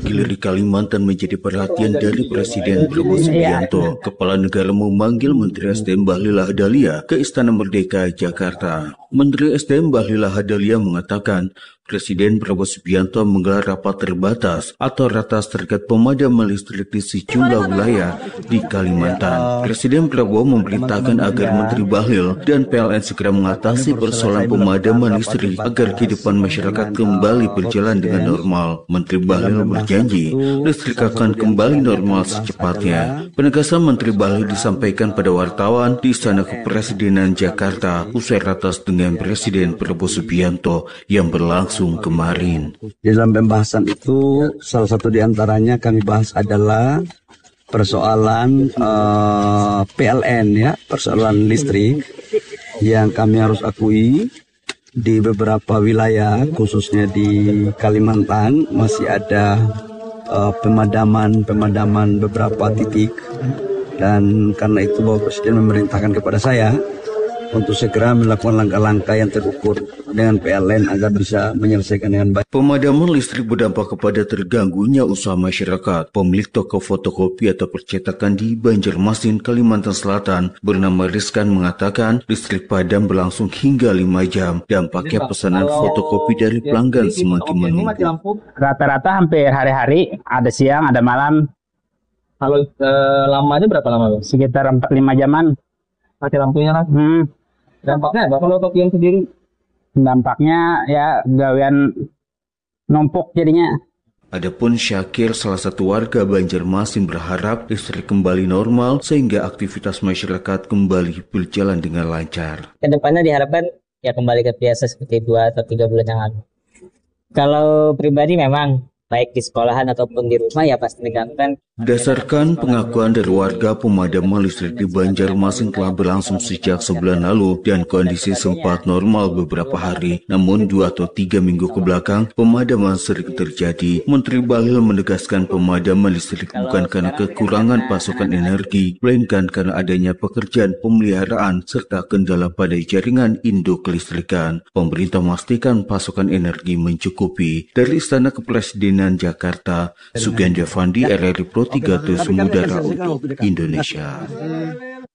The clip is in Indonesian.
bergilir di Kalimantan menjadi perhatian dari Presiden Prabowo Subianto. Kepala negara memanggil Menteri SDM Bahlil Lahadalia ke Istana Merdeka, Jakarta. Menteri SDM Bahlil Lahadalia mengatakan, Presiden Prabowo Subianto menggelar rapat terbatas atau ratas terkait pemadaman listrik di sejumlah wilayah di Kalimantan. Presiden Prabowo memerintahkan agar Menteri Bahlil dan PLN segera mengatasi persoalan pemadaman listrik agar kehidupan masyarakat kembali berjalan dengan normal. Menteri Bahlil berjanji listrik akan kembali normal secepatnya. Penegasan Menteri Bahlil disampaikan pada wartawan di Istana Kepresidenan Jakarta usai ratas dengan Presiden Prabowo Subianto yang berlangsung kemarin. Di dalam pembahasan itu, salah satu di antaranya kami bahas adalah persoalan PLN, ya, persoalan listrik yang kami harus akui di beberapa wilayah, khususnya di Kalimantan masih ada pemadaman beberapa titik, dan karena itu Bapak Presiden memerintahkan kepada saya untuk segera melakukan langkah-langkah yang terukur dengan PLN agar bisa menyelesaikan dengan baik. Pemadaman listrik berdampak kepada terganggunya usaha masyarakat. Pemilik toko fotokopi atau percetakan di Banjarmasin, Kalimantan Selatan bernama Rizkan mengatakan listrik padam berlangsung hingga 5 jam. Dampaknya pesanan fotokopi dari pelanggan semakin meningkat. Rata-rata hampir hari-hari, ada siang, ada malam. Kalau lamanya berapa lama? Sekitar 4-5 jaman. Pakai lampunya lah. Dampaknya apa kalau kopian sendiri? Dampaknya ya gawean numpuk jadinya. Adapun Syakir, salah satu warga Banjarmasin, berharap listrik kembali normal sehingga aktivitas masyarakat kembali berjalan dengan lancar. Kedepannya diharapkan ya kembali ke biasa seperti 2 atau 3 bulan yang lalu. Kalau pribadi memang baik di sekolahan ataupun di rumah ya pasti mengganggukan. Berdasarkan pengakuan dari warga, pemadaman listrik di Banjarmasin telah berlangsung sejak sebulan lalu dan kondisi sempat normal beberapa hari. Namun 2 atau 3 minggu ke belakang, pemadaman sering terjadi. Menteri Bahlil menegaskan pemadaman listrik bukan karena kekurangan pasokan energi, melainkan karena adanya pekerjaan pemeliharaan serta kendala pada jaringan induk kelistrikan. Pemerintah memastikan pasokan energi mencukupi. Dari Istana Kepresidenan Jakarta, Suganda Fandi, RRI Pro 3 Mudara untuk Indonesia.